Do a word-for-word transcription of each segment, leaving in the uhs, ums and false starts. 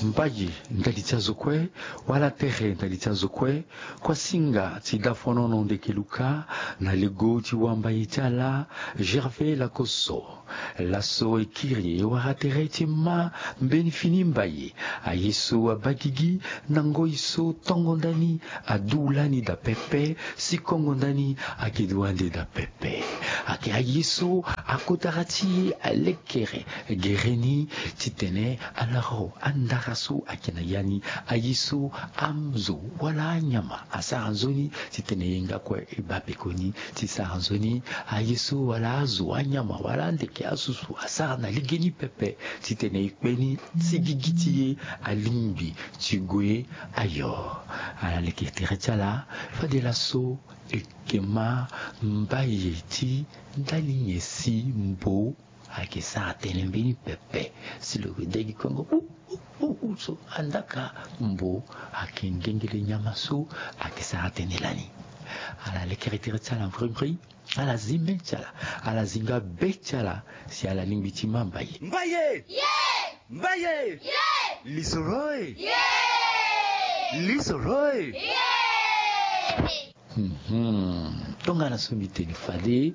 mbaye ndalitsazo kwe wala tere ndalitsazo kwe kwa singa tidafonono ndekeluka na lego tiwamba itala Gervais Lakoso laso ekiri wala tere tima mbeni fini mbaye ayeso abagigi nango iso tongondani adulani da pepe sikongondani akidwande da pepe ake ayeso akotarati alekere gereni titene alaro andaraso akina yani ayiso amzo wala nyama asaranzoni titene yenga kwa ibapekoni tisaranzoni ayiso wala azo anyama wala ndeke asusu asarana ligeni pepe titene ikbeni tsigigitiye alimbi tigwe ayo ala leketeretala fadelaso ekema mbayeti ndalinyesi mbo ake sa tenembini pepe silo degi kongo u u so andaka mbo ake ngengele nyamaso ake sa tenelani ala lekeretire tsala mvrimvri ala zime tsala ala zinga betala si ala limbiti mambaye mbaye yeah mbaye yeah lisoroy yeah lisoroy yeah mhm tongana somite ni fade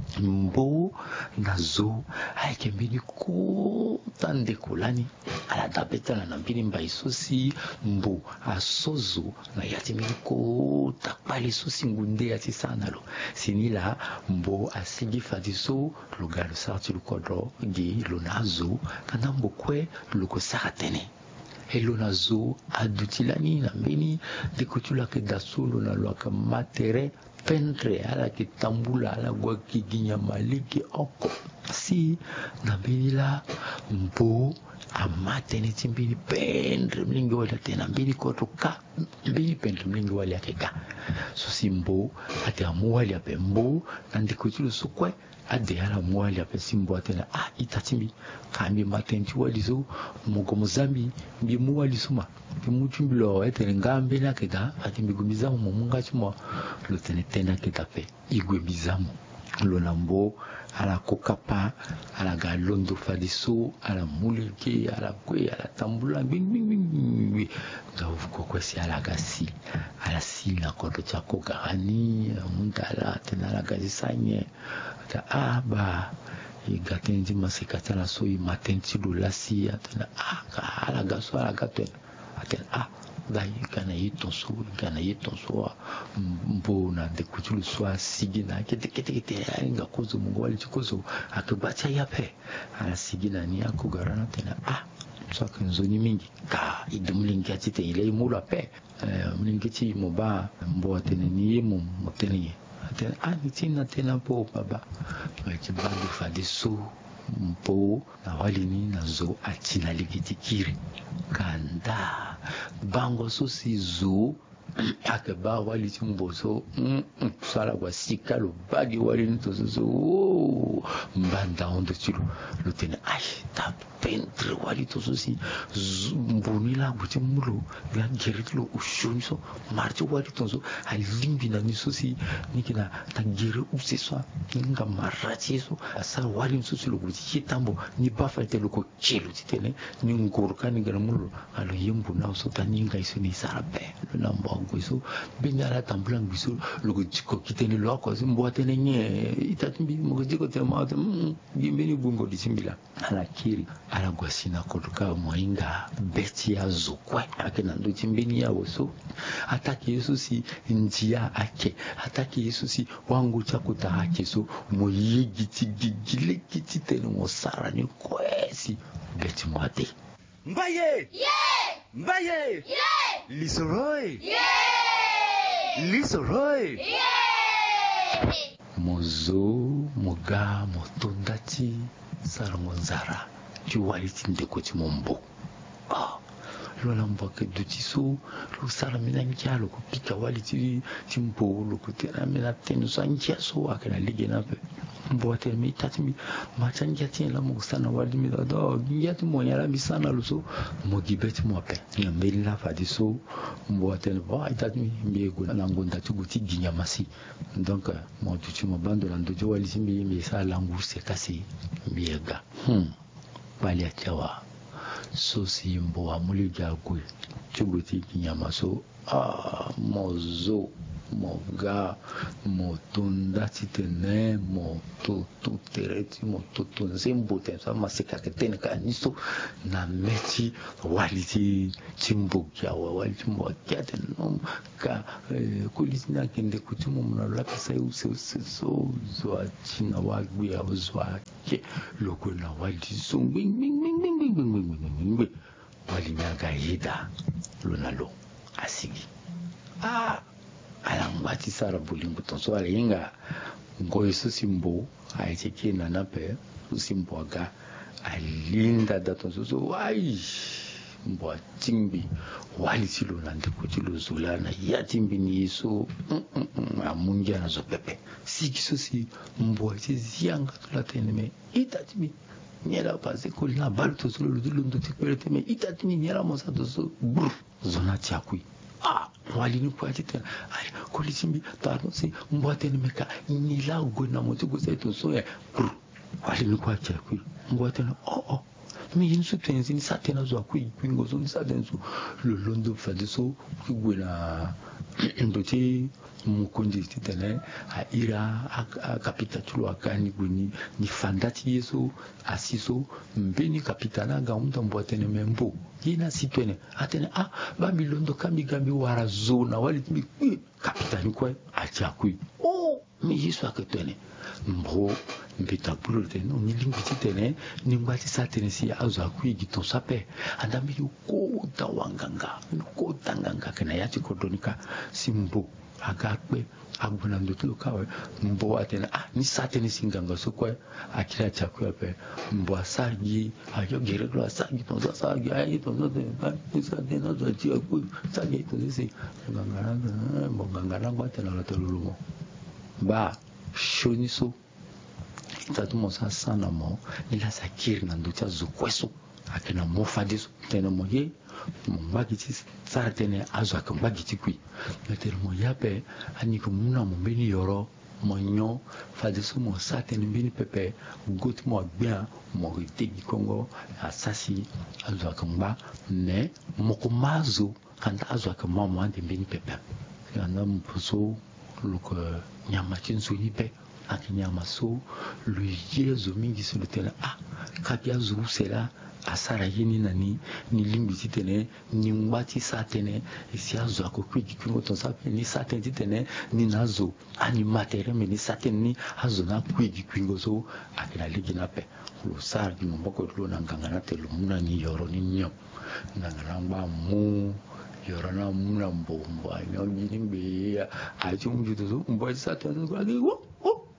mbo nazo haike mbini ko tande kolani ala dabetala na mbini mbai sosi mbo asozo na yati mbini ko tapali sosi ngunde yati sanalo sinila mbo asigi fadiso lugalo sarti lukodro gi lunazo kana mbo kwe luko saratene Hello nazo adutilani na mbini dikutula ke dasolo na loaka matere pendre ala ki tambula ala gwa ki ginya maliki oko si na mbini la mbo amate ni timbini pendre mlingi wala tena mbini koto ka mbini pendre mlingi wala keka so si mbo ate amuwali ape mbo na ndikutulu sukwe ade ala muwali ape simbo atena ah itatimbi kambi matenti walizo mugo muzambi mbi muwali suma mbi mutumbilo ete ngambe na keda ati mbi gumizamu munga chimo lutene tena ketape igwe bizamu lona mbo ala kokapa ala galondo fadiso ala mulike ala kwe ala tambula bing bing bing bing gavuko kwesi ala gasi ala sila kodo chako garani mundala tena ala gazi sanye ta aba igatenji masikatala so i matenti lulasi atena ah ala gaso ala gatena atena ah dai kana yitonso kana yitonso mbo na dekutulu so sigina kete kete kete nga kozo mungu wali chikozo akabacha yape ala sigina ni akugarana tena ah saka nzoni mingi ka idumlingi atite ile imula pe mlingiti moba mbo atene ni mu moteni atena ah nitina tena po baba chibandi fadiso mpo na walini nazo atina ligitikiri kanda bango sosi zo akaba wali timbozo mm sala kwa sikalo bagi wali ntozo mbanda ondo tilo lutene ai ta pentre wali tozo si mbonila buti mulo ya geritlo ushonso marti wali tozo alimbi na nisosi nikina ta gere useso kinga marati so asa wali nsosi lo buti tambo ni bafate lo ko chelo titene ni ngorka ni gara mulo alo yembu na so taninga iso ni sarabe lo namba ngoiso binyala tambula ngiso lo ko chiko kitene lo ko simbo atene nye itatimbi mo jiko tema gimbeni bungo disimbila ala kiri ala gwasina koduka moinga beti ya zokwe akena ndo timbeni ya woso ataki yesu si njia ake ataki yesu si wangu chakuta hake so moyigiti gigile kiti tene mosara ni kwesi beti mwate mbaye yeah mbaye yeah lisoroy yeah lisoroy yeah mozo moga motondati sarangonzara juwali tindeko timombo ah lola mboke dutiso lo saramina nkyalo kupika wali ti timbo lo kutena mena tenu sankia so akana lige na pe mbote mi tatimi machangia tin la mo sana wali mi do ngiyati mo yala mi sana lo so mo gibeti mo pe ngambeli la fadiso mbote ba itatimi mbego na ngonda tuguti ginyamasi donc mo tuti mo bando la ndojo wali simbi mi sa langu se kasi miega hmm bali achawa so si mbo amuli gakwe chubuti kinyama so ah mozo mo ga mo tunda titene mo to to tereti mo to to zembo te so masika ketene ka niso na meti waliti timbo ya waliti mo kete no ka kulisina kende kutumo mna lapisa uso so so achina wagwe ya uzwa ke loko na waliti so bing bing bing bing bing bing bing bing walinyaga hida lunalo asigi ah alangwati sara bulimbu tonso alinga ngoyo simbo aicheki na nape simbo aga alinda datonso so ai mbo timbi wali silo na ndikutilo zulana ya timbi ni so amungia na zo pepe sikiso si mbo chizianga tulatene itatimi nyera pase kolina balto solo lundo tikpelete me itatimi nyera mosa so brr zona tiakui ah wali ni kwa tete ai kolisimbi tano si mbwate ni meka nila ugona moto go seto so ya wali ni kwa tiakui mbwate na oh oh mi yinsu tenzi ni satena zo akui kwingo so ni satenzo lo londo fade so kwigwena ndote mukundi titene a ira a kapita tulo akani guni ni fandati yeso asiso mbeni kapitana ga umta mbwatene membo yina sitwene atene ah babilondo kambi gambi wara zona wali timi kapitani kwa achakui oh mi yeso aketwene mbo mbita pulo tene ni lingiti tene ni ngwati satene si azo akui gito sape andambi ko tawanganga ko tanganga kana yati kodonika simbo agakwe aguna ndoto kawe mbo atena ah ni satene singanga so kwa akira chakwe pe mbo asagi ayo gerero asagi tonzo asagi ayi tonzo de ni satene zo ti aku sagi tonzo si ngangara mbo ngangara ngwatela la tolumo ba shoniso tatu mosa sana mo ila sakiri na ndoto zokweso akena mofadiso tena moye mbagiti tsara tene azo akambagiti kui metero mo yape aniko muna mo beni yoro mo nyo fadiso mo satene beni pepe got mo bien mo ritegi kongo asasi azo akamba ne moko mazo kanda azo akamba mo ande beni pepe kanda mpuso luko nyama chinsu ipe akinyama so lu yezo mingi sulu tena ah kabia zu sela asara yini nani ni limbiti tene ni ngwati satene isi azo akokwiki kwingo tonsape ni satene tene ni nazo ani matere me ni satene ni azo na kwiki kwingo so akina ligi nape lo sara ki mboko lo na ngangana telo muna ni yoro ni nyo ngangana mba mu yoro na muna mbombo anyo ngini mbe achi mjuto so mbo satene ko agi wo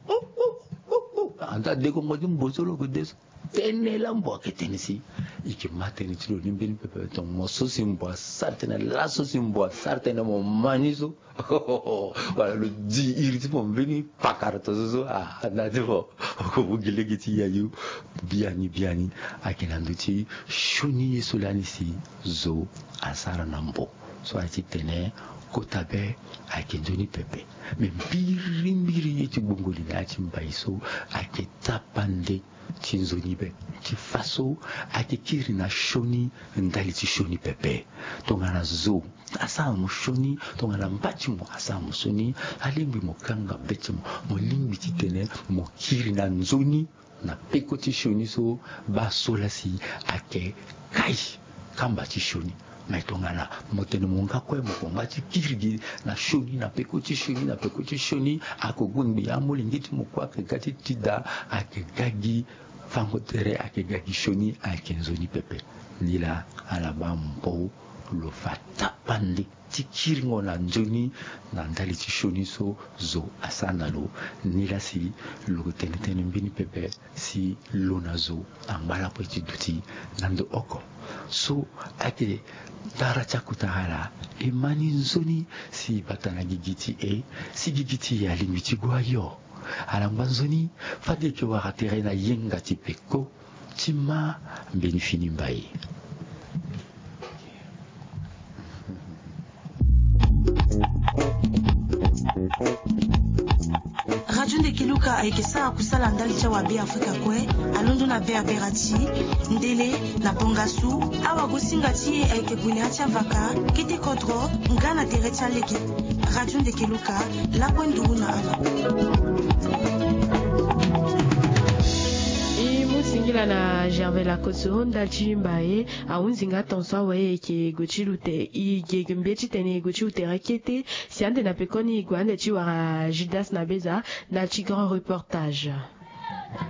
anda deko ngodi mbosolo ko deso tenela mbo ke tenisi iki mateni tilo nimbeni pepe to moso simbo sartena laso simbo sartena mo maniso wala lo di iriti mo veni pakarto so ah na devo ko bugile giti yayu biani biani akina nduti shoni yesolani si zo asara nambo so ati tene kotabe akendoni pepe me mbiri mbiri yeti bongoli na chimbaiso aketapande chinzoni be chifaso akekiri na shoni ndali ti shoni pepe tongana zo asa mo shoni tongana mbachi mo asa mo shoni alimbi mo kanga beti mo mo limbi ti tene mo kiri na nzoni na peko ti shoni so ba sola si ake kai kamba ti shoni maitongana motene munga kwe mukongati kirigi na shoni na pekoti shoni na pekoti shoni akogungbi amuli ngiti mukwake gati tida akegagi fangotere akegagi shoni akenzoni pepe nila alabambo lo fatapande tikiringo na njoni na ndali ti shoni so zo asana lo nila si lo tene tene mbini pepe si lo na zo ambala po ti duti nando oko so ake dara chakutahara imani nzoni si batana gigiti e si gigiti ya limiti gwayo alangwa nzoni fade ke waratere na yenga tipeko tima benifini mbaye Radio Ndekeluka ayeke sara kusala ndali tia wa be afrika kue alondo na be aberati ndele na pongasu awa gosinga ti ye ayeke bwele atia vaka kete kodro nga na tere tia lege radio ndeke luka lakue nduru na ala singila na Gervais Lakoso ndalchi mbaye aunzinga tonswa wae ke gochilute i ke mbeti tene gochilute rakete siande na pekoni gwande chi wara Judas na beza na chi grand reportage.